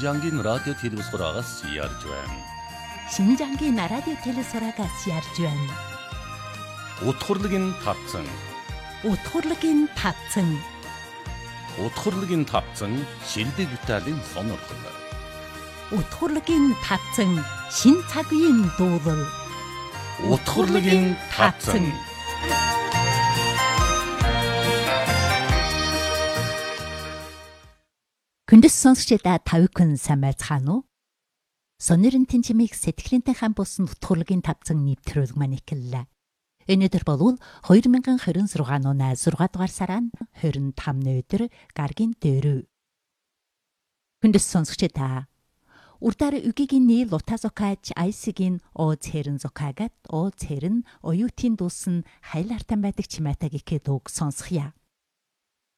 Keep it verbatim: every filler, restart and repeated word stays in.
Шинжангийн радио телевизороогоос ярьж байна. Шинжангийн радио телевизороогоос ярьж байна. Утгурлыгийн тавцан. Утгурлыгийн тавцан. Утгурлыгийн тавцан шилдэг Виталийн сонирхол. Утгурлыгийн тавцан шин цагийн дуулал. Утгурлыгийн тавцан. Хүндэс сонсогчдаа тавикун самайцгаано. Сонирын тэнчмийг сэтгэлэнтэй хам болсон утгурлыгийн тавцан нэвтрүүлэг маань эхэллээ. Өнөөдөр бол хоёр мянган хорин шуган оны шугад дугаар сараа хорин тамны өдөр гаргийн дөрөв. Хүндэс сонсогчдаа урдаар үгийн нийл утазокач айсгийн оо цэрэн зокагат оо цэрэн оюутын дуусан хайлаартан байдаг чимээтаг ихэд үг сонсхия.